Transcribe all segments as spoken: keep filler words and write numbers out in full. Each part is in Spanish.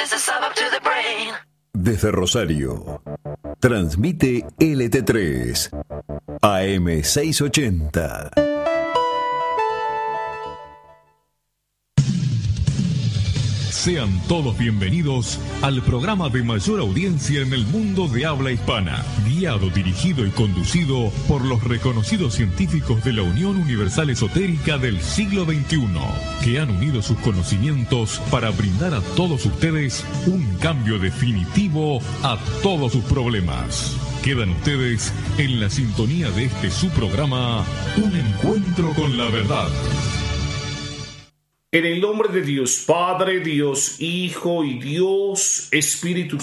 Desde Rosario, transmite L T tres, A M seiscientos ochenta. Sean todos bienvenidos al programa de mayor audiencia en el mundo de habla hispana, guiado, dirigido y conducido por los reconocidos científicos de la Unión Universal Esotérica del siglo veintiuno, que han unido sus conocimientos para brindar a todos ustedes un cambio definitivo a todos sus problemas. Quedan ustedes en la sintonía de este su programa, Un Encuentro con la Verdad. En el nombre de Dios Padre, Dios Hijo y Dios Espíritu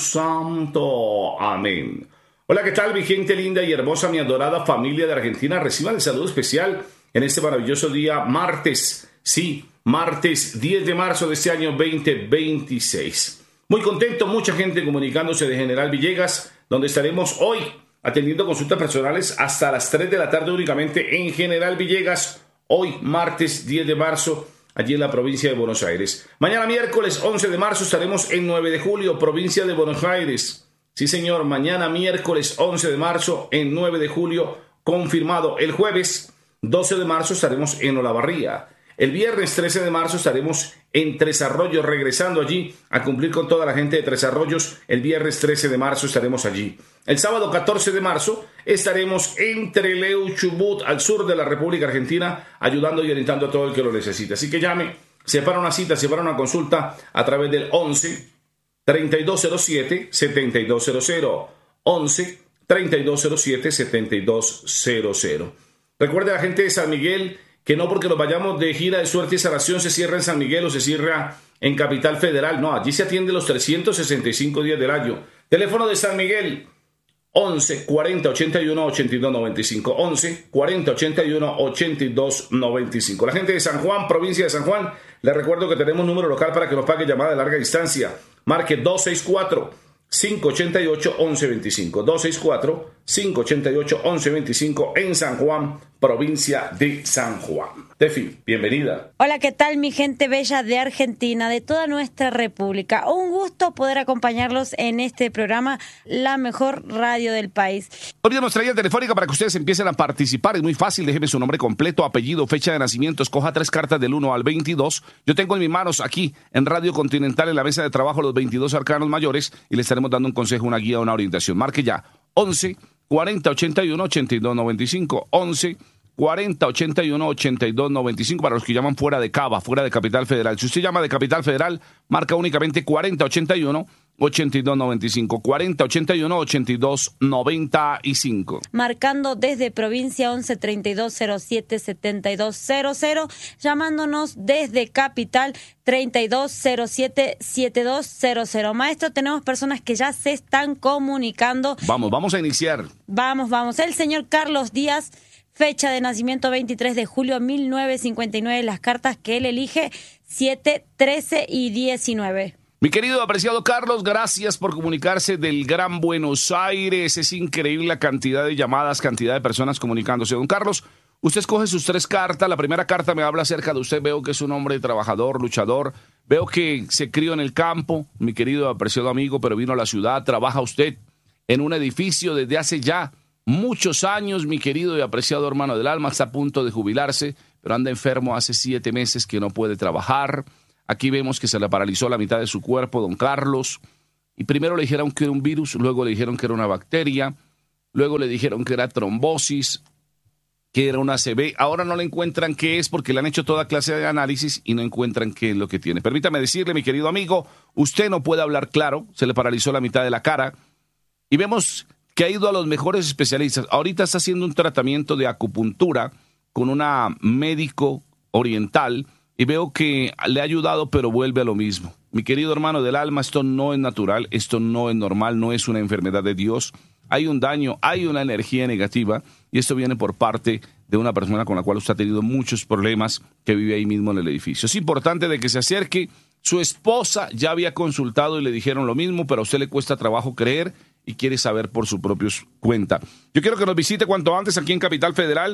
Santo. Amén. Hola, ¿qué tal mi gente linda y hermosa, mi adorada familia de Argentina? Reciban el saludo especial en este maravilloso día, martes, sí, martes diez de marzo de este año veinte veintiséis. Muy contento, mucha gente comunicándose de General Villegas, donde estaremos hoy atendiendo consultas personales hasta las tres de la tarde únicamente en General Villegas, hoy martes diez de marzo, allí en la provincia de Buenos Aires. Mañana miércoles once de marzo estaremos en nueve de julio, provincia de Buenos Aires. Sí señor, mañana miércoles once de marzo en nueve de julio, confirmado. El jueves doce de marzo estaremos en Olavarría. El viernes trece de marzo estaremos en Tres Arroyos, regresando allí a cumplir con toda la gente de Tres Arroyos. El viernes trece de marzo estaremos allí. El sábado catorce de marzo estaremos en Trelew, Chubut, al sur de la República Argentina, ayudando y orientando a todo el que lo necesite. Así que llame, separa una cita, separa una consulta a través del once, treinta y dos cero siete, setenta y dos cero cero. once, treinta y dos cero siete, setenta y dos cero cero. Recuerde a la gente de San Miguel que no porque nos vayamos de gira de suerte y sanación se cierra en San Miguel o se cierra en Capital Federal. No, allí se atiende los trescientos sesenta y cinco días del año. Teléfono de San Miguel, once, cuarenta, ochenta y uno, ochenta y dos noventa y cinco. once, cuarenta, ochenta y uno, ochenta y dos noventa y cinco. La gente de San Juan, provincia de San Juan, les recuerdo que tenemos número local para que nos pague llamada de larga distancia. Marque dos seis cuatro, cinco ocho ocho, once veinticinco. dos seis cuatro, cinco ocho ocho, once veinticinco en San Juan, provincia de San Juan. Tefi, bienvenida. Hola, ¿qué tal mi gente bella de Argentina, de toda nuestra república? Un gusto poder acompañarlos en este programa, la mejor radio del país. Hoy día nuestra guía telefónica para que ustedes empiecen a participar. Es muy fácil, déjeme su nombre completo, apellido, fecha de nacimiento, escoja tres cartas del uno al veintidós. Yo tengo en mis manos aquí en Radio Continental, en la mesa de trabajo, los veintidós arcanos mayores y le estaremos dando un consejo, una guía, una orientación. Marque ya, once, cuarenta, ochenta y uno, ochenta y dos noventa y cinco. once, cuarenta, ochenta y uno, ochenta y dos noventa y cinco para los que llaman fuera de Cava, fuera de Capital Federal. Si usted llama de Capital Federal, marca únicamente cuarenta, ochenta y uno, ochenta y dos noventa y cinco. cuarenta, ochenta y uno, ochenta y dos noventa y cinco. Marcando desde provincia once, treinta y dos cero siete, setenta y dos cero cero. Llamándonos desde Capital treinta y dos cero siete, setenta y dos cero cero. Maestro, tenemos personas que ya se están comunicando. Vamos, vamos a iniciar. Vamos, vamos. El señor Carlos Díaz, fecha de nacimiento veintitrés de julio de mil novecientos cincuenta y nueve. Las cartas que él elige, siete, trece y diecinueve. Mi querido apreciado Carlos, gracias por comunicarse del Gran Buenos Aires. Es increíble la cantidad de llamadas, cantidad de personas comunicándose. Don Carlos, usted escoge sus tres cartas. La primera carta me habla acerca de usted. Veo que es un hombre trabajador, luchador. Veo que se crió en el campo, mi querido apreciado amigo, pero vino a la ciudad. Trabaja usted en un edificio desde hace ya muchos años, mi querido y apreciado hermano del alma. Está a punto de jubilarse, pero anda enfermo hace siete meses que no puede trabajar. Aquí vemos que se le paralizó la mitad de su cuerpo, don Carlos. Y primero le dijeron que era un virus, luego le dijeron que era una bacteria, luego le dijeron que era trombosis, que era una A C V. Ahora no le encuentran qué es porque le han hecho toda clase de análisis y no encuentran qué es lo que tiene. Permítame decirle, mi querido amigo, usted no puede hablar claro, se le paralizó la mitad de la cara. Y vemos que ha ido a los mejores especialistas. Ahorita está haciendo un tratamiento de acupuntura con una médico oriental y veo que le ha ayudado, pero vuelve a lo mismo. Mi querido hermano del alma, esto no es natural, esto no es normal, no es una enfermedad de Dios. Hay un daño, hay una energía negativa y esto viene por parte de una persona con la cual usted ha tenido muchos problemas que vive ahí mismo en el edificio. Es importante de que se acerque. Su esposa ya había consultado y le dijeron lo mismo, pero a usted le cuesta trabajo creer y quiere saber por su propia cuenta. Yo quiero que nos visite cuanto antes aquí en Capital Federal.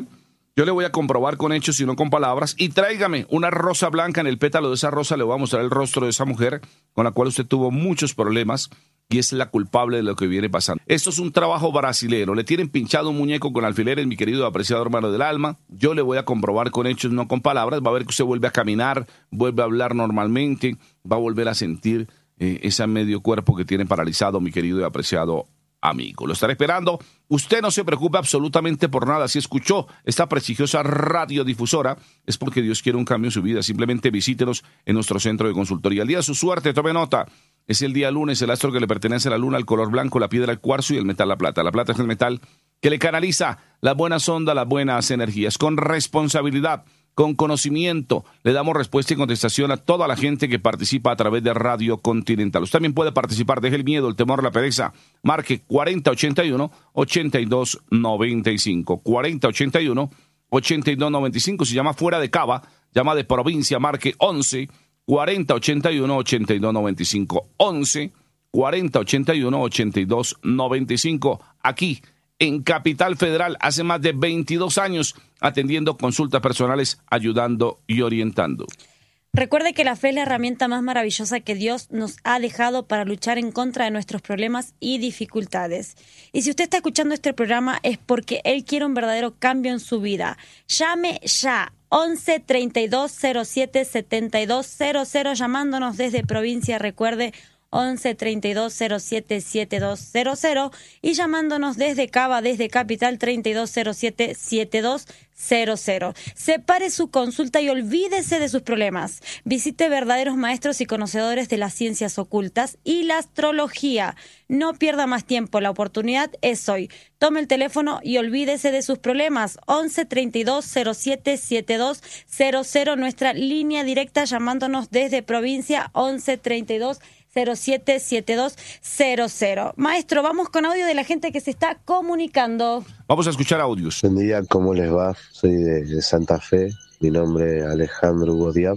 Yo le voy a comprobar con hechos y no con palabras. Y tráigame una rosa blanca. En el pétalo de esa rosa le voy a mostrar el rostro de esa mujer con la cual usted tuvo muchos problemas y es la culpable de lo que viene pasando. Esto es un trabajo brasilero. Le tienen pinchado un muñeco con alfileres, mi querido apreciado hermano del alma. Yo le voy a comprobar con hechos, no con palabras. Va a ver que usted vuelve a caminar, vuelve a hablar normalmente, va a volver a sentir eh, ese medio cuerpo que tiene paralizado, mi querido y apreciado amigo. Lo estaré esperando. Usted no se preocupe absolutamente por nada. Si escuchó esta prestigiosa radiodifusora, es porque Dios quiere un cambio en su vida. Simplemente visítenos en nuestro centro de consultoría. El día de su suerte, tome nota, es el día lunes, el astro que le pertenece a la luna, el color blanco, la piedra, el cuarzo y el metal, la plata. La plata es el metal que le canaliza las buenas ondas, las buenas energías. Con responsabilidad, con conocimiento, le damos respuesta y contestación a toda la gente que participa a través de Radio Continental. Usted también puede participar, deje el miedo, el temor, la pereza. Marque cuarenta ochenta y uno, ochenta y dos noventa y cinco. cuarenta ochenta y uno, ochenta y dos noventa y cinco. Si llama fuera de Cava, llama de provincia, marque once cuarenta ochenta y uno, ochenta y dos noventa y cinco. once cuarenta ochenta y uno, ochenta y dos noventa y cinco. Aquí en Capital Federal, hace más de veintidós años, atendiendo consultas personales, ayudando y orientando. Recuerde que la fe es la herramienta más maravillosa que Dios nos ha dejado para luchar en contra de nuestros problemas y dificultades. Y si usted está escuchando este programa es porque Él quiere un verdadero cambio en su vida. Llame ya. once treinta y dos cero siete setenta y dos cero cero, llamándonos desde provincia, recuerde, once treinta y dos cero siete setenta y dos cero cero, y llamándonos desde Cava, desde Capital, treinta y dos cero siete setenta y dos cero cero. Separe su consulta y olvídese de sus problemas. Visite verdaderos maestros y conocedores de las ciencias ocultas y la astrología. No pierda más tiempo, la oportunidad es hoy. Tome el teléfono y olvídese de sus problemas. once treinta y dos cero siete setenta y dos cero cero, nuestra línea directa, llamándonos desde provincia, once treinta y dos cero siete setenta y dos cero cero. Maestro, vamos con audio de la gente que se está comunicando. Vamos a escuchar audios. Buen día, ¿cómo les va? Soy de, de Santa Fe, mi nombre es Alejandro Hugo Diab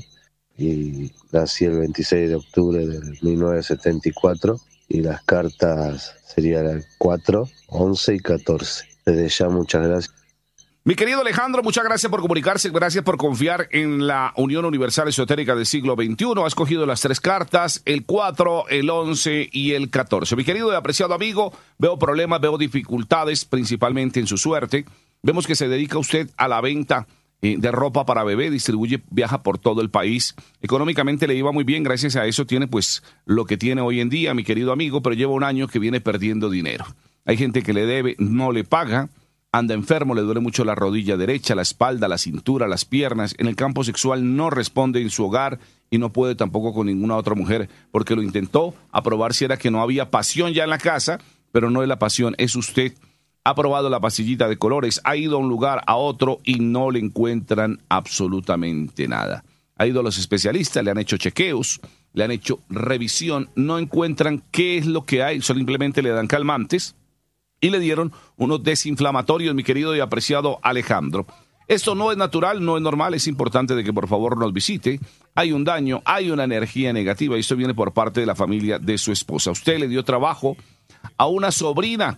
y nací el veintiséis de octubre del mil novecientos setenta y cuatro y las cartas serían cuatro, once y catorce. Desde ya, muchas gracias. Mi querido Alejandro, muchas gracias por comunicarse, gracias por confiar en la Unión Universal Esotérica del siglo veintiuno. Ha escogido las tres cartas, el cuatro, el once y el catorce. Mi querido y apreciado amigo, veo problemas, veo dificultades, principalmente en su suerte. Vemos que se dedica usted a la venta eh, de ropa para bebé, distribuye, viaja por todo el país. Económicamente le iba muy bien, gracias a eso tiene pues lo que tiene hoy en día, mi querido amigo, pero lleva un año que viene perdiendo dinero. Hay gente que le debe, no le paga. Anda enfermo, le duele mucho la rodilla derecha, la espalda, la cintura, las piernas. En el campo sexual no responde en su hogar y no puede tampoco con ninguna otra mujer porque lo intentó. A probar si era que no había pasión ya en la casa, pero no es la pasión, es usted. Ha probado la pastillita de colores, ha ido a un lugar, a otro y no le encuentran absolutamente nada. Ha ido a los especialistas, le han hecho chequeos, le han hecho revisión, no encuentran qué es lo que hay, simplemente le dan calmantes. Y le dieron unos desinflamatorios, mi querido y apreciado Alejandro. Esto no es natural, no es normal, es importante de que por favor nos visite. Hay un daño, hay una energía negativa y esto viene por parte de la familia de su esposa. Usted le dio trabajo a una sobrina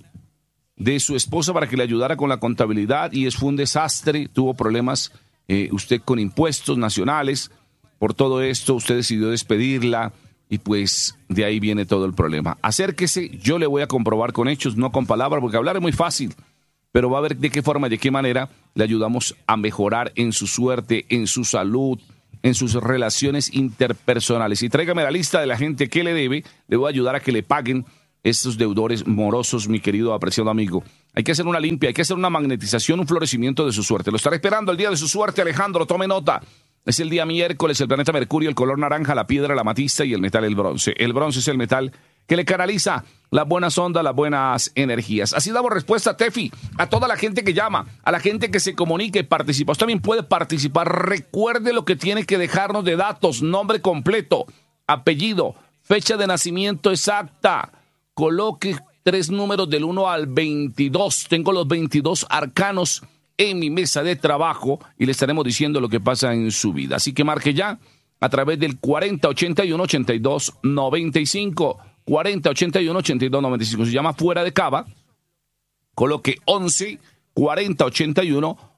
de su esposa para que le ayudara con la contabilidad y fue un desastre, tuvo problemas eh, usted con impuestos nacionales. Por todo esto usted decidió despedirla. Y pues de ahí viene todo el problema. Acérquese, yo le voy a comprobar con hechos, no con palabras, porque hablar es muy fácil, pero va a ver de qué forma y de qué manera le ayudamos a mejorar en su suerte, en su salud, en sus relaciones interpersonales. Y tráigame la lista de la gente que le debe, le voy a ayudar a que le paguen estos deudores morosos, mi querido apreciado amigo. Hay que hacer una limpia, hay que hacer una magnetización, un florecimiento de su suerte. Lo estaré esperando el día de su suerte, Alejandro, tome nota. Es el día miércoles, el planeta Mercurio, el color naranja, la piedra, la amatista y el metal, el bronce. El bronce es el metal que le canaliza las buenas ondas, las buenas energías. Así damos respuesta, Tefi, a toda la gente que llama, a la gente que se comunica y participa. Usted también puede participar. Recuerde lo que tiene que dejarnos de datos: nombre completo, apellido, fecha de nacimiento exacta. Coloque tres números del uno al veintidós. Tengo los veintidós arcanos en mi mesa de trabajo y le estaremos diciendo lo que pasa en su vida. Así que marque ya a través del cuarenta ochenta y uno, ochenta y dos noventa y cinco. cuarenta ochenta y uno, ochenta y dos noventa y cinco. Se llama fuera de Cava. Coloque once cuarenta ochenta y uno,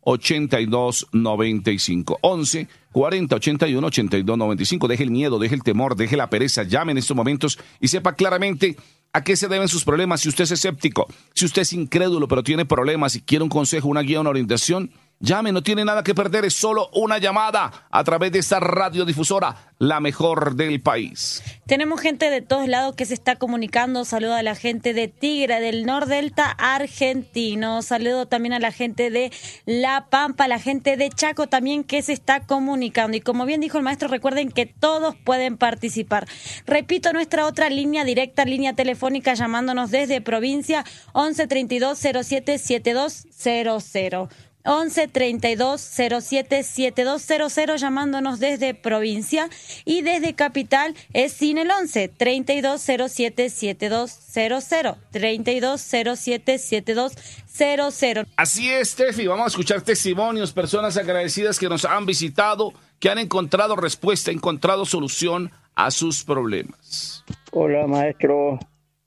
ochenta y dos noventa y cinco. once cuarenta ochenta y uno ochenta y dos noventa y cinco. Deje el miedo, deje el temor, deje la pereza. Llame en estos momentos y sepa claramente a qué se deben sus problemas. Si usted es escéptico, si usted es incrédulo pero tiene problemas y quiere un consejo, una guía, una orientación, llame, no tiene nada que perder, es solo una llamada a través de esta radiodifusora, la mejor del país. Tenemos gente de todos lados que se está comunicando. Saludo a la gente de Tigre, del Nordelta argentino. Saludo también a la gente de La Pampa, la gente de Chaco también que se está comunicando. Y como bien dijo el maestro, recuerden que todos pueden participar. Repito, nuestra otra línea directa, línea telefónica, llamándonos desde provincia, once treinta y dos cero siete setenta y dos cero cero. once treinta y dos cero siete setenta y dos cero cero, llamándonos desde provincia, y desde capital es sin el once treinta y dos cero siete setenta y dos cero cero, treinta y dos cero siete setenta y dos cero cero. Así es, Tefi, vamos a escuchar testimonios, personas agradecidas que nos han visitado, que han encontrado respuesta, encontrado solución a sus problemas. Hola, maestro.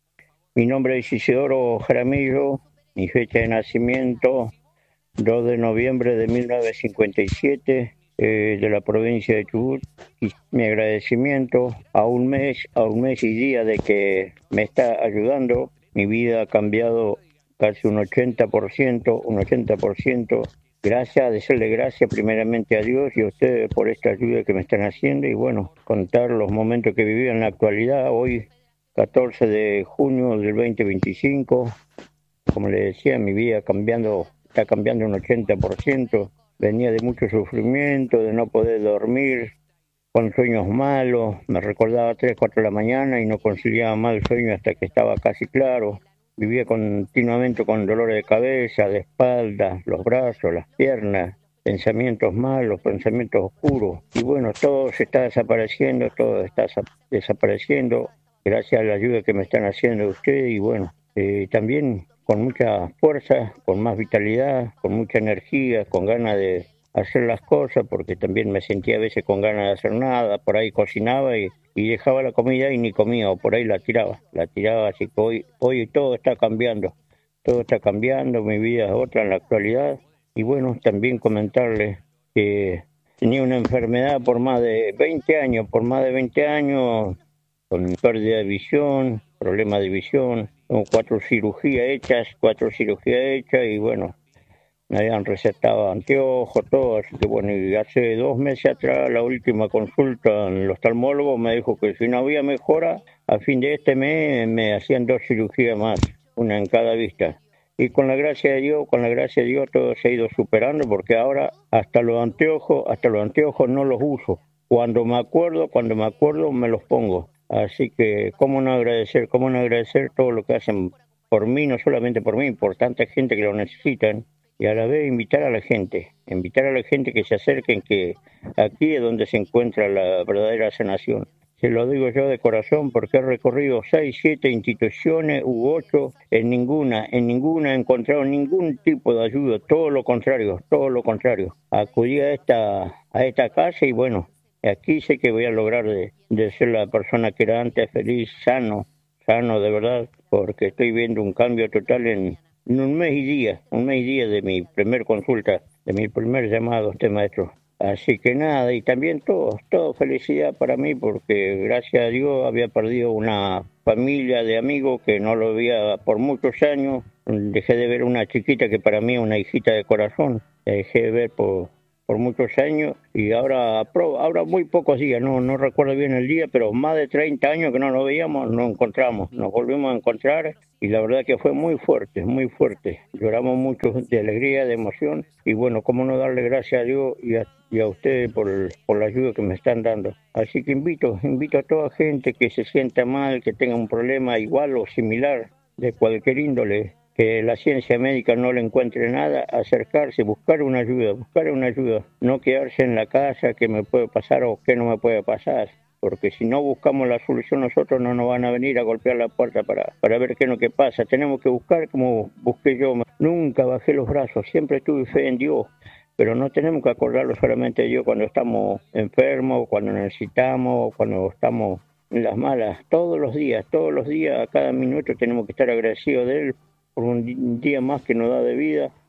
Mi nombre es Isidoro Jaramillo, mi fecha de nacimiento dos de noviembre de mil novecientos cincuenta y siete, eh, de la provincia de Chubut. Y mi agradecimiento a un mes, a un mes y día de que me está ayudando. Mi vida ha cambiado casi un ochenta por ciento, un ochenta por ciento. Gracias, decirle gracias primeramente a Dios y a ustedes por esta ayuda que me están haciendo. Y bueno, contar los momentos que viví en la actualidad. Hoy, catorce de junio del veinte veinticinco, como le decía, mi vida cambiando está cambiando un ochenta por ciento. Venía de mucho sufrimiento, de no poder dormir, con sueños malos. Me recordaba a tres, cuatro de la mañana y no conciliaba más el sueño hasta que estaba casi claro. Vivía continuamente con dolores de cabeza, de espalda, los brazos, las piernas, pensamientos malos, pensamientos oscuros. Y bueno, todo se está desapareciendo, todo está desapareciendo gracias a la ayuda que me están haciendo ustedes. Y bueno, eh, también con mucha fuerza, con más vitalidad, con mucha energía, con ganas de hacer las cosas, porque también me sentía a veces con ganas de hacer nada. Por ahí cocinaba y, y dejaba la comida y ni comía, o por ahí la tiraba, la tiraba. Así que hoy, hoy todo está cambiando, todo está cambiando, mi vida es otra en la actualidad. Y bueno, también comentarles que tenía una enfermedad por más de veinte años, por más de veinte años, con pérdida de visión, problema de visión. Tengo cuatro cirugías hechas, cuatro cirugías hechas y bueno, me habían recetado anteojos, todo. Así que bueno, y hace dos meses atrás, la última consulta en el oftalmólogo me dijo que si no había mejora, a fin de este mes me hacían dos cirugías más, una en cada vista. Y con la gracia de Dios, con la gracia de Dios todo se ha ido superando, porque ahora hasta los anteojos, hasta los anteojos no los uso. Cuando me acuerdo, cuando me acuerdo me los pongo. Así que, ¿cómo no agradecer? ¿Cómo no agradecer todo lo que hacen por mí, no solamente por mí, por tanta gente que lo necesitan? Y a la vez invitar a la gente, invitar a la gente que se acerquen, que aquí es donde se encuentra la verdadera sanación. Se lo digo yo de corazón porque he recorrido seis, siete instituciones u ocho, en ninguna, en ninguna he encontrado ningún tipo de ayuda, todo lo contrario, todo lo contrario. Acudí a esta, a esta casa y bueno, aquí sé que voy a lograr de, de ser la persona que era antes, feliz, sano, sano de verdad, porque estoy viendo un cambio total en, en un mes y día, un mes y día de mi primer consulta, de mi primer llamado a usted, maestro. Así que nada, y también todo, todo felicidad para mí, porque gracias a Dios había perdido una familia de amigos que no lo veía por muchos años. Dejé de ver una chiquita que para mí es una hijita de corazón, la dejé de ver por... por muchos años y ahora ahora muy pocos días, no no recuerdo bien el día, pero más de treinta años que no nos veíamos, nos encontramos, nos volvimos a encontrar y la verdad que fue muy fuerte, muy fuerte. Lloramos mucho de alegría, de emoción y bueno, cómo no darle gracias a Dios y a, y a ustedes por, por la ayuda que me están dando. Así que invito, invito a toda gente que se sienta mal, que tenga un problema igual o similar de cualquier índole, que la ciencia médica no le encuentre nada, acercarse, buscar una ayuda, buscar una ayuda, no quedarse en la casa, que me puede pasar o que no me puede pasar, porque si no buscamos la solución nosotros no nos van a venir a golpear la puerta para, para ver qué es lo que pasa. Tenemos que buscar como busqué yo, nunca bajé los brazos, siempre tuve fe en Dios, pero no tenemos que acordarlo solamente de Dios cuando estamos enfermos, cuando necesitamos, cuando estamos en las malas, todos los días, todos los días, a cada minuto tenemos que estar agradecidos de Él, por un día más que nos da de vida,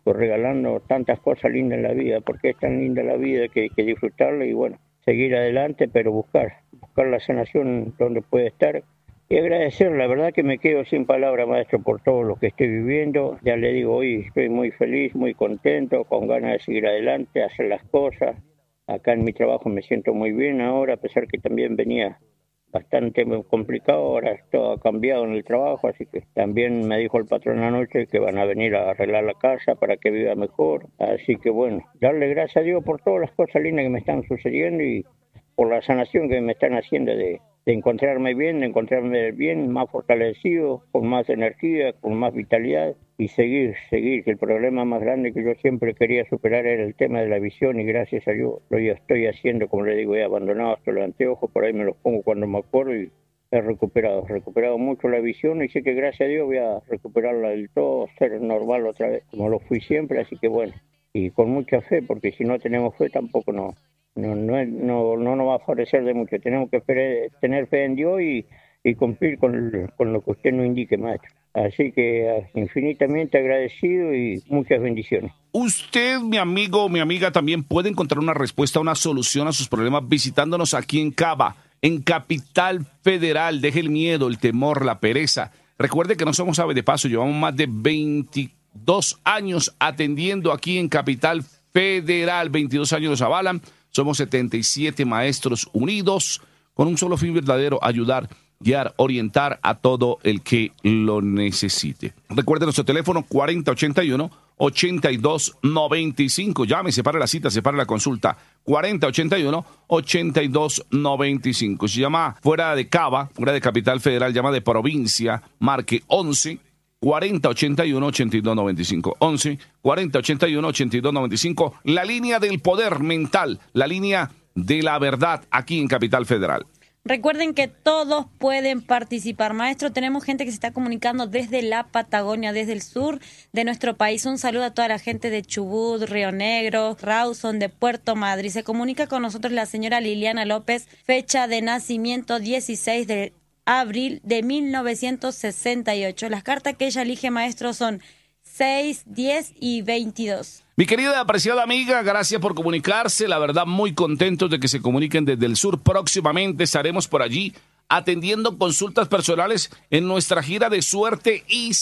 pues regalando tantas cosas lindas en la vida, porque es tan linda la vida que hay que disfrutarla y bueno, seguir adelante, pero buscar, buscar la sanación donde puede estar y agradecer. La verdad que me quedo sin palabras, maestro, por todo lo que estoy viviendo. Ya le digo, hoy estoy muy feliz, muy contento, con ganas de seguir adelante, hacer las cosas. Acá en mi trabajo me siento muy bien ahora, a pesar que también venía bastante complicado, ahora todo ha cambiado en el trabajo, así que también me dijo el patrón anoche que van a venir a arreglar la casa para que viva mejor, así que bueno, darle gracias a Dios por todas las cosas lindas que me están sucediendo y por la sanación que me están haciendo de, de encontrarme bien, de encontrarme bien, más fortalecido, con más energía, con más vitalidad y seguir, seguir, que el problema más grande que yo siempre quería superar era el tema de la visión y gracias a Dios lo estoy haciendo, como le digo, he abandonado hasta los anteojos, por ahí me los pongo cuando me acuerdo y he recuperado, he recuperado mucho la visión y sé que gracias a Dios voy a recuperarla del todo, ser normal otra vez, como lo fui siempre, así que bueno, y con mucha fe, porque si no tenemos fe tampoco no, no, no, no, no nos va a favorecer de mucho, tenemos que fe, tener fe en Dios y, y cumplir con, con lo que usted nos indique, maestro. Así que infinitamente agradecido y muchas bendiciones. Usted, mi amigo o mi amiga, también puede encontrar una respuesta, una solución a sus problemas visitándonos aquí en Cava, en Capital Federal. Deje el miedo, el temor, la pereza. Recuerde que no somos ave de paso, llevamos más de veintidós años atendiendo aquí en Capital Federal. veintidós años nos avalan, somos setenta y siete maestros unidos con un solo fin verdadero: ayudar, guiar, orientar a todo el que lo necesite. Recuerde nuestro teléfono cuarenta ochenta y uno, ochenta y dos noventa y cinco. Llame, separe la cita, separe la consulta. cuarenta ochenta y uno, ochenta y dos noventa y cinco. Si llama fuera de Cava, fuera de Capital Federal, llama de provincia, marque once cuarenta ochenta y uno, ochenta y dos noventa y cinco. once cuarenta ochenta y uno, ochenta y dos noventa y cinco. La línea del poder mental, la línea de la verdad aquí en Capital Federal. Recuerden que todos pueden participar. Maestro, tenemos gente que se está comunicando desde la Patagonia, desde el sur de nuestro país. Un saludo a toda la gente de Chubut, Río Negro, Rawson, de Puerto Madrid. Se comunica con nosotros la señora Liliana López, fecha de nacimiento dieciséis de abril de mil novecientos sesenta y ocho. Las cartas que ella elige, maestro, son seis, diez y veintidós. Mi querida y apreciada amiga, gracias por comunicarse. La verdad, muy contentos de que se comuniquen desde el sur. Próximamente estaremos por allí atendiendo consultas personales en nuestra gira de suerte y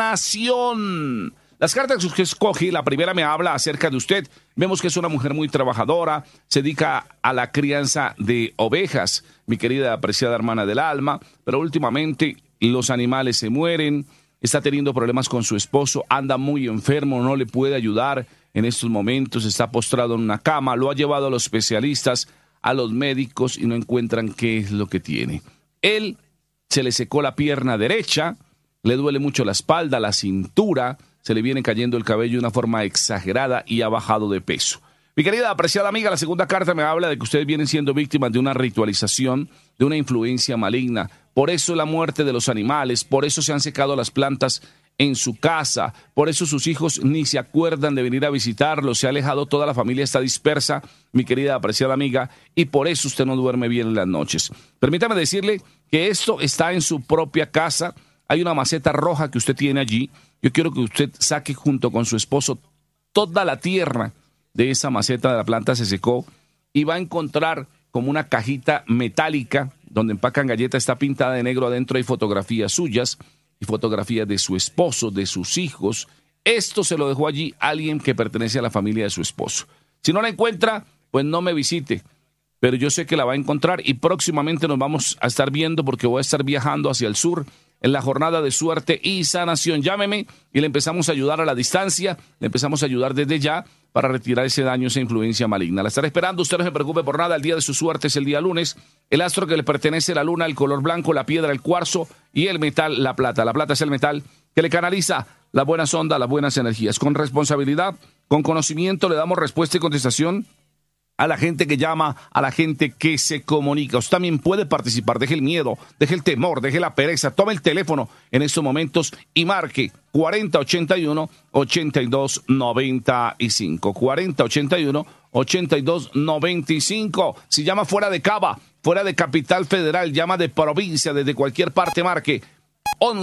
sanación. Las cartas que escogí, la primera me habla acerca de usted. Vemos que es una mujer muy trabajadora, se dedica a la crianza de ovejas, mi querida y apreciada hermana del alma, pero últimamente los animales se mueren, está teniendo problemas con su esposo, anda muy enfermo, no le puede ayudar en estos momentos, está postrado en una cama, lo ha llevado a los especialistas, a los médicos y no encuentran qué es lo que tiene. Él se le secó la pierna derecha, le duele mucho la espalda, la cintura, se le viene cayendo el cabello de una forma exagerada y ha bajado de peso. Mi querida apreciada amiga, la segunda carta me habla de que ustedes vienen siendo víctimas de una ritualización, de una influencia maligna. Por eso la muerte de los animales, por eso se han secado las plantas en su casa, por eso sus hijos ni se acuerdan de venir a visitarlos, se ha alejado, toda la familia está dispersa, mi querida apreciada amiga, y por eso usted no duerme bien en las noches. Permítame decirle que esto está en su propia casa, hay una maceta roja que usted tiene allí, yo quiero que usted saque junto con su esposo toda la tierra de esa maceta, de la planta se secó, y va a encontrar como una cajita metálica donde empacan galletas, está pintada de negro, adentro hay fotografías suyas y fotografías de su esposo, de sus hijos. Esto se lo dejó allí alguien que pertenece a la familia de su esposo. Si no la encuentra, pues no me visite, pero yo sé que la va a encontrar y próximamente nos vamos a estar viendo porque voy a estar viajando hacia el sur en la jornada de suerte y sanación. Llámeme y le empezamos a ayudar a la distancia, le empezamos a ayudar desde ya para retirar ese daño, esa influencia maligna. La estaré esperando, usted no se preocupe por nada, el día de su suerte es el día lunes. El astro que le pertenece, la luna, el color blanco, la piedra, el cuarzo y el metal, la plata. La plata es el metal que le canaliza las buenas ondas, las buenas energías. Con responsabilidad, con conocimiento, le damos respuesta y contestación a la gente que llama, a la gente que se comunica. Usted también puede participar, deje el miedo, deje el temor, deje la pereza, tome el teléfono en estos momentos y marque cuarenta ochenta y uno, ochenta y dos noventa y cinco. cuarenta ochenta y uno, ochenta y dos noventa y cinco. Si llama fuera de Cava, fuera de Capital Federal, llama de provincia, desde cualquier parte, marque once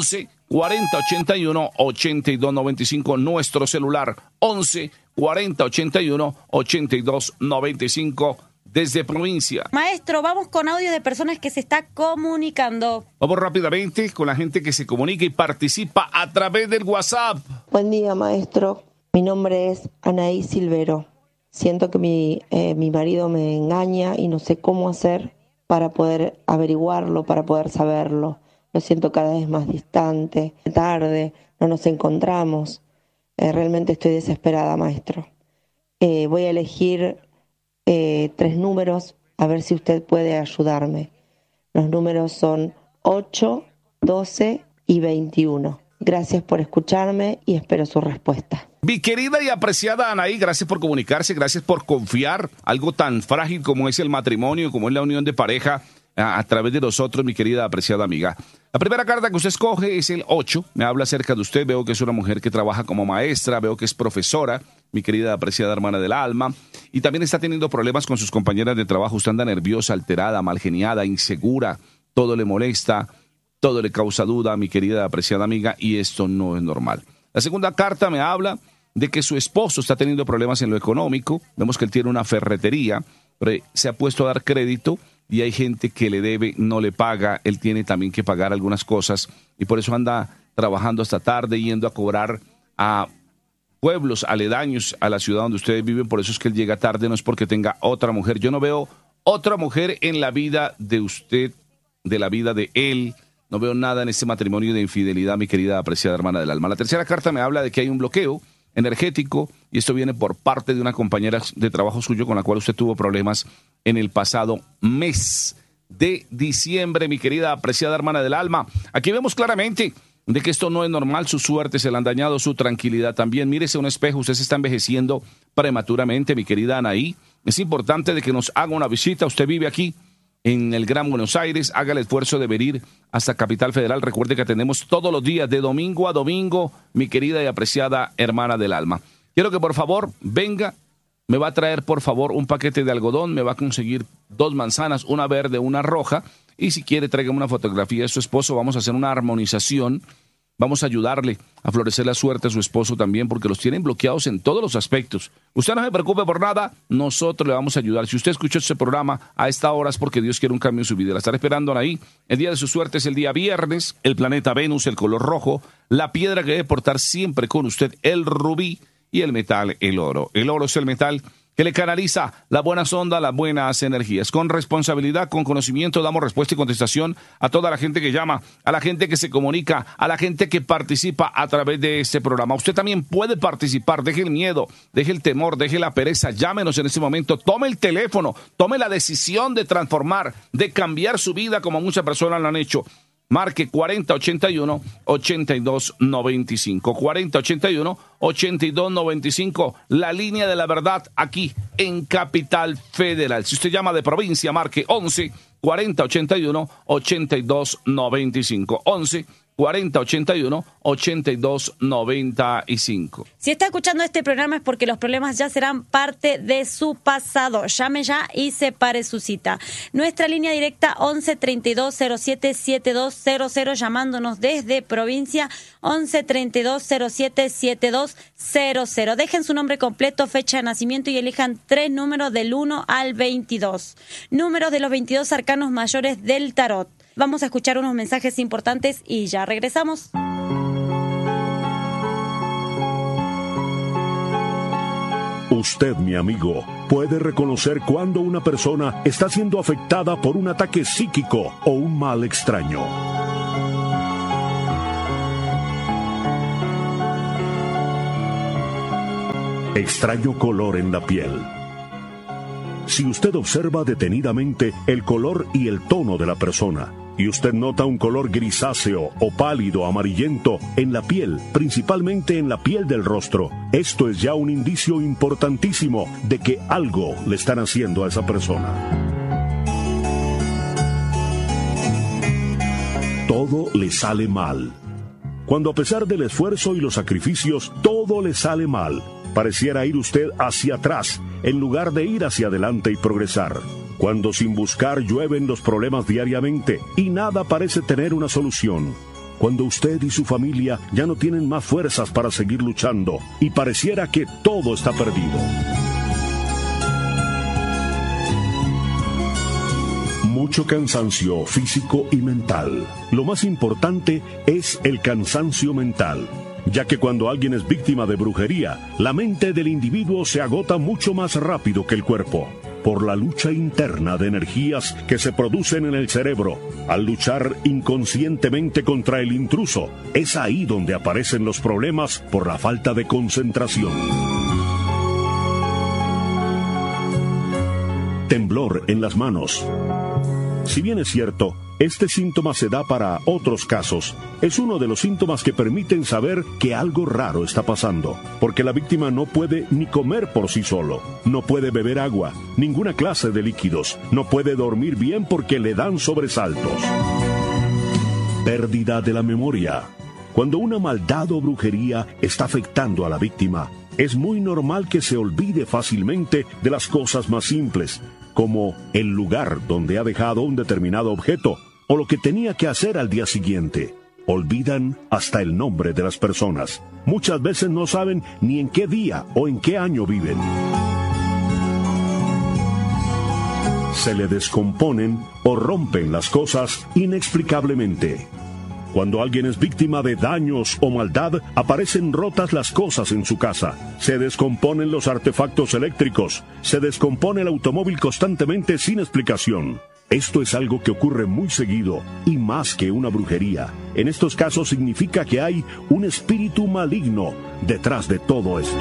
cuarenta ochenta y uno, ochenta y dos noventa y cinco. Nuestro celular once cuarenta ochenta y uno, ochenta y dos noventa y cinco desde provincia. Maestro, vamos con audio de personas que se está comunicando. Vamos rápidamente con la gente que se comunica y participa a través del WhatsApp. Buen día, maestro. Mi nombre es Anaí Silvero. Siento que mi, eh, mi marido me engaña y no sé cómo hacer para poder averiguarlo, para poder saberlo. Lo siento cada vez más distante, tarde, no nos encontramos. Eh, realmente estoy desesperada, maestro. Eh, voy a elegir eh, tres números, a ver si usted puede ayudarme. Los números son ocho, doce y veintiuno. Gracias por escucharme y espero su respuesta. Mi querida y apreciada Anaí, gracias por comunicarse, gracias por confiar algo tan frágil como es el matrimonio, como es la unión de pareja, a, a través de nosotros, mi querida apreciada amiga. La primera carta que usted escoge es el ocho, me habla acerca de usted, veo que es una mujer que trabaja como maestra, veo que es profesora, mi querida apreciada hermana del alma, y también está teniendo problemas con sus compañeras de trabajo. Usted anda nerviosa, alterada, malgeniada, insegura, todo le molesta, todo le causa duda, mi querida apreciada amiga, y esto no es normal. La segunda carta me habla de que su esposo está teniendo problemas en lo económico. Vemos que él tiene una ferretería, pero se ha puesto a dar crédito y hay gente que le debe, no le paga. Él tiene también que pagar algunas cosas y por eso anda trabajando hasta tarde, yendo a cobrar a pueblos aledaños a la ciudad donde ustedes viven. Por eso es que él llega tarde, no es porque tenga otra mujer. Yo no veo otra mujer en la vida de usted, de la vida de él. No veo nada en este matrimonio de infidelidad, mi querida apreciada hermana del alma. La tercera carta me habla de que hay un bloqueo energético y esto viene por parte de una compañera de trabajo suyo con la cual usted tuvo problemas en el pasado mes de diciembre, mi querida apreciada hermana del alma. Aquí vemos claramente de que esto no es normal, su suerte se le han dañado, su tranquilidad también. Mírese a un espejo, usted se está envejeciendo prematuramente, mi querida Anaí. Es importante de que nos haga una visita, usted vive aquí en el Gran Buenos Aires, haga el esfuerzo de venir hasta Capital Federal. Recuerde que atendemos todos los días, de domingo a domingo, mi querida y apreciada hermana del alma. Quiero que por favor venga, me va a traer por favor un paquete de algodón, me va a conseguir dos manzanas, una verde, una roja, y si quiere tráigame una fotografía de su esposo, vamos a hacer una armonización. Vamos a ayudarle a florecer la suerte a su esposo también, porque los tienen bloqueados en todos los aspectos. Usted no se preocupe por nada, nosotros le vamos a ayudar. Si usted escuchó este programa a esta hora es porque Dios quiere un cambio en su vida. La estará esperando ahí. El día de su suerte es el día viernes. El planeta Venus, el color rojo. La piedra que debe portar siempre con usted, el rubí. Y el metal, el oro. El oro es el metal que le canaliza las buenas ondas, las buenas energías. Con responsabilidad, con conocimiento, damos respuesta y contestación a toda la gente que llama, a la gente que se comunica, a la gente que participa a través de este programa. Usted también puede participar, deje el miedo, deje el temor, deje la pereza, llámenos en este momento, tome el teléfono, tome la decisión de transformar, de cambiar su vida como muchas personas lo han hecho. Marque cuarenta ochenta y uno, ochenta y dos noventa y cinco. cuarenta ochenta y uno, ochenta y dos noventa y cinco. La línea de la verdad aquí en Capital Federal. Si usted llama de provincia, marque once cuarenta ochenta y uno, ochenta y dos noventa y cinco. once cuarenta ochenta y uno, ochenta y dos noventa y cinco. Si está escuchando este programa es porque los problemas ya serán parte de su pasado. Llame ya y separe su cita. Nuestra línea directa once treinta y dos cero siete setenta y dos cero cero, llamándonos desde provincia once treinta y dos cero siete setenta y dos cero cero. Dejen su nombre completo, fecha de nacimiento y elijan tres números del uno al veintidós. Números de los veintidós arcanos mayores del tarot. Vamos a escuchar unos mensajes importantes y ya regresamos. Usted, mi amigo, puede reconocer cuando una persona está siendo afectada por un ataque psíquico o un mal extraño. Extraño color en la piel. Si usted observa detenidamente el color y el tono de la persona, y usted nota un color grisáceo o pálido amarillento en la piel, principalmente en la piel del rostro, esto es ya un indicio importantísimo de que algo le están haciendo a esa persona. Todo le sale mal. Cuando a pesar del esfuerzo y los sacrificios, todo le sale mal, pareciera ir usted hacia atrás, en lugar de ir hacia adelante y progresar. Cuando sin buscar llueven los problemas diariamente y nada parece tener una solución. cuando usted y su familia ya no tienen más fuerzas para seguir luchando y pareciera que todo está perdido. Mucho cansancio físico y mental. Lo más importante es el cansancio mental, ya que cuando alguien es víctima de brujería, la mente del individuo se agota mucho más rápido que el cuerpo, por la lucha interna de energías que se producen en el cerebro. Al luchar inconscientemente contra el intruso, es ahí donde aparecen los problemas por la falta de concentración. Temblor en las manos. Si bien es cierto, este síntoma se da para otros casos, es uno de los síntomas que permiten saber que algo raro está pasando, porque la víctima no puede ni comer por sí solo, no puede beber agua, ninguna clase de líquidos, no puede dormir bien porque le dan sobresaltos. Pérdida de la memoria. Cuando una maldad o brujería está afectando a la víctima, es muy normal que se olvide fácilmente de las cosas más simples, como el lugar donde ha dejado un determinado objeto o lo que tenía que hacer al día siguiente. Olvidan hasta el nombre de las personas. Muchas veces no saben ni en qué día o en qué año viven. Se le descomponen o rompen las cosas inexplicablemente. Cuando alguien es víctima de daños o maldad, aparecen rotas las cosas en su casa, se descomponen los artefactos eléctricos, se descompone el automóvil constantemente sin explicación. Esto es algo que ocurre muy seguido y más que una brujería. En estos casos significa que hay un espíritu maligno detrás de todo esto.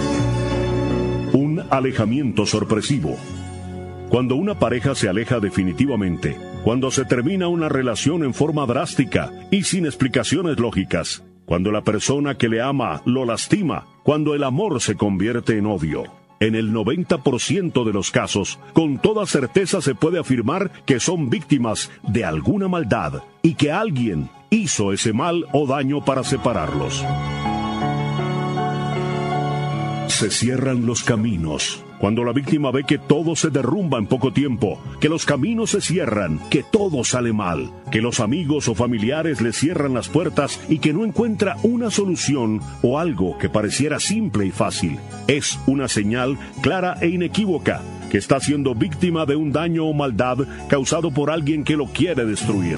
Un alejamiento sorpresivo. Cuando una pareja se aleja definitivamente, cuando se termina una relación en forma drástica y sin explicaciones lógicas, cuando la persona que le ama lo lastima, cuando el amor se convierte en odio. En el noventa por ciento de los casos, con toda certeza se puede afirmar que son víctimas de alguna maldad y que alguien hizo ese mal o daño para separarlos. Se cierran los caminos. Cuando la víctima ve que todo se derrumba en poco tiempo, que los caminos se cierran, que todo sale mal, que los amigos o familiares le cierran las puertas y que no encuentra una solución o algo que pareciera simple y fácil, es una señal clara e inequívoca que está siendo víctima de un daño o maldad causado por alguien que lo quiere destruir.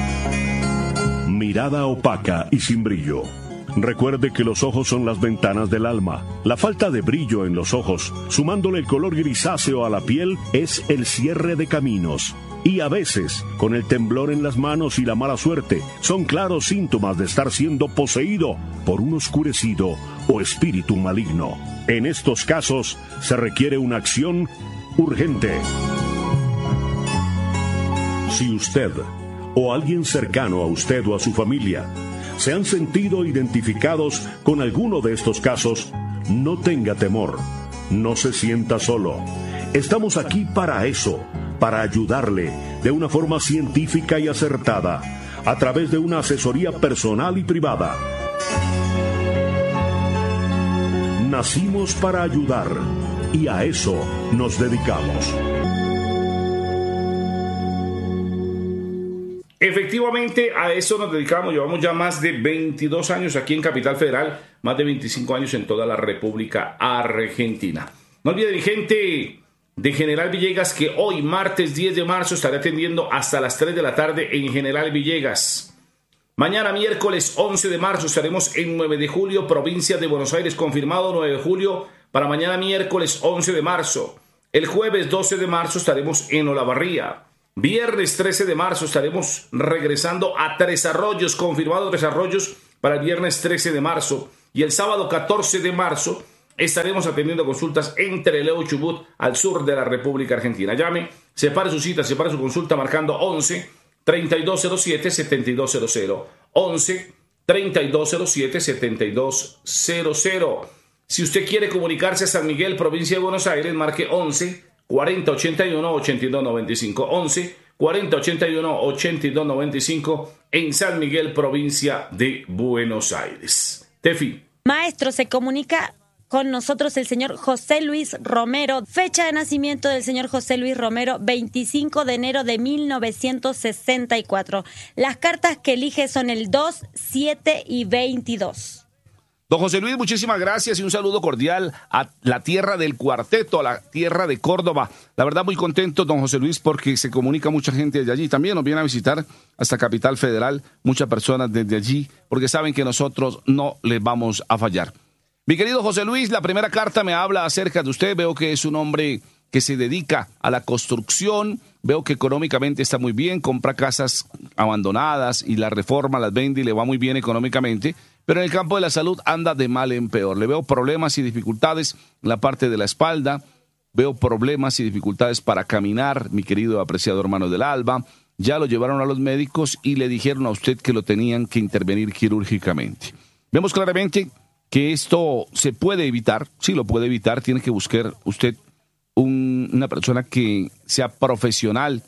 Mirada opaca y sin brillo. Recuerde que los ojos son las ventanas del alma. La falta de brillo en los ojos, sumándole el color grisáceo a la piel, es el cierre de caminos. Y a veces, con el temblor en las manos y la mala suerte, son claros síntomas de estar siendo poseído por un oscurecido o espíritu maligno. En estos casos, se requiere una acción urgente. Si usted o alguien cercano a usted o a su familia se han sentido identificados con alguno de estos casos, no tenga temor, no se sienta solo. Estamos aquí para eso, para ayudarle de una forma científica y acertada, a través de una asesoría personal y privada. Nacimos para ayudar y a eso nos dedicamos. Efectivamente, a eso nos dedicamos. Llevamos ya más de veintidós años aquí en Capital Federal, más de veinticinco años en toda la República Argentina. No olvide, mi gente de General Villegas, que hoy, martes diez de marzo, estaré atendiendo hasta las tres de la tarde en General Villegas. Mañana, miércoles once de marzo, estaremos en nueve de julio, provincia de Buenos Aires, confirmado nueve de julio para mañana, miércoles once de marzo. El jueves doce de marzo estaremos en Olavarría. Viernes trece de marzo estaremos regresando a Tres Arroyos, confirmado Tres Arroyos para el viernes trece de marzo. Y el sábado catorce de marzo estaremos atendiendo consultas en Trelew, Chubut, al sur de la República Argentina. Llame, separe su cita, separe su consulta marcando once, treinta y dos cero siete, setenta y dos cero cero. once, treinta y dos cero siete, setenta y dos cero cero. Si usted quiere comunicarse a San Miguel, provincia de Buenos Aires, marque once, cuarenta, ochenta y uno, ochenta y dos noventa y cinco. once, cuarenta, ochenta y uno, ochenta y dos noventa y cinco en San Miguel, provincia de Buenos Aires. Tefi. Maestro, se comunica con nosotros el señor José Luis Romero. Fecha de nacimiento del señor José Luis Romero, veinticinco de enero de mil novecientos sesenta y cuatro. Las cartas que elige son el dos, siete y veintidós. Don José Luis, muchísimas gracias y un saludo cordial a la tierra del cuarteto, a la tierra de Córdoba. La verdad, muy contento, don José Luis, porque se comunica mucha gente desde allí. También nos viene a visitar hasta Capital Federal muchas personas desde allí, porque saben que nosotros no les vamos a fallar. Mi querido José Luis, la primera carta me habla acerca de usted. Veo que es un hombre que se dedica a la construcción. Veo que económicamente está muy bien, compra casas abandonadas y las reforma, las vende y le va muy bien económicamente. Pero en el campo de la salud anda de mal en peor. Le veo problemas y dificultades en la parte de la espalda. Veo problemas y dificultades para caminar, mi querido apreciado hermano del alba. Ya lo llevaron a los médicos y le dijeron a usted que lo tenían que intervenir quirúrgicamente. Vemos claramente que esto se puede evitar. Sí, lo puede evitar. Tiene que buscar usted un, una persona que sea profesional,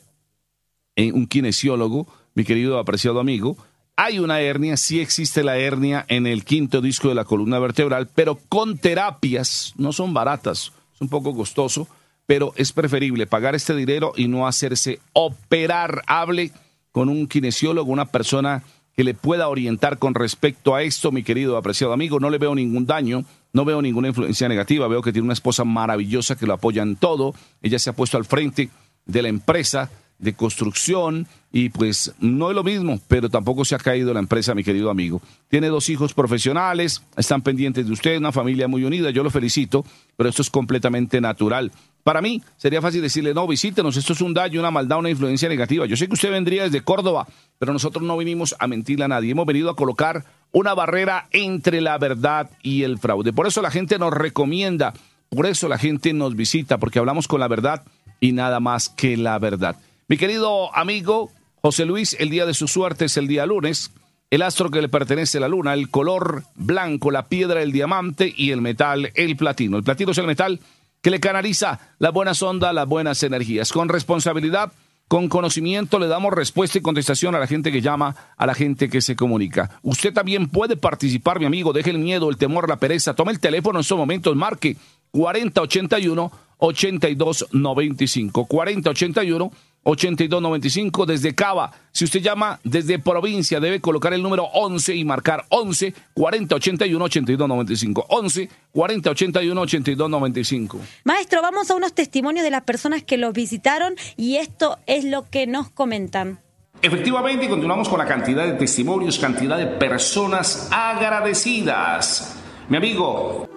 eh, un kinesiólogo, mi querido apreciado amigo. Hay una hernia, sí existe la hernia en el quinto disco de la columna vertebral, pero con terapias, no son baratas, es un poco costoso, pero es preferible pagar este dinero y no hacerse operar. Hable con un kinesiólogo, una persona que le pueda orientar con respecto a esto, mi querido apreciado amigo. No le veo ningún daño, no veo ninguna influencia negativa, veo que tiene una esposa maravillosa que lo apoya en todo. Ella se ha puesto al frente de la empresa de construcción y pues no es lo mismo, pero tampoco se ha caído la empresa, mi querido amigo. Tiene dos hijos profesionales, están pendientes de usted, una familia muy unida, yo lo felicito, pero esto es completamente natural. Para mí sería fácil decirle, no, visítenos, esto es un daño, una maldad, una influencia negativa. Yo sé que usted vendría desde Córdoba, pero nosotros no vinimos a mentirle a nadie, hemos venido a colocar una barrera entre la verdad y el fraude. Por eso la gente nos recomienda, por eso la gente nos visita, porque hablamos con la verdad y nada más que la verdad. Mi querido amigo José Luis, el día de su suerte es el día lunes. El astro que le pertenece a la luna, el color blanco, la piedra, el diamante y el metal, el platino. El platino es el metal que le canaliza las buenas ondas, las buenas energías. Con responsabilidad, con conocimiento, le damos respuesta y contestación a la gente que llama, a la gente que se comunica. Usted también puede participar, mi amigo. Deje el miedo, el temor, la pereza. Tome el teléfono en estos momentos, marque cuarenta ochenta y uno ochenta y dos noventa y cinco. cuarenta ochenta y uno ochenta y dos noventa y cinco desde Cava. Si usted llama desde provincia, debe colocar el número once y marcar once cuarenta ochenta y uno ochenta y dos noventa y cinco. once cuarenta ochenta y uno ochenta y dos noventa y cinco. Maestro, vamos a unos testimonios de las personas que los visitaron y esto es lo que nos comentan. Efectivamente, continuamos con la cantidad de testimonios, cantidad de personas agradecidas. Mi amigo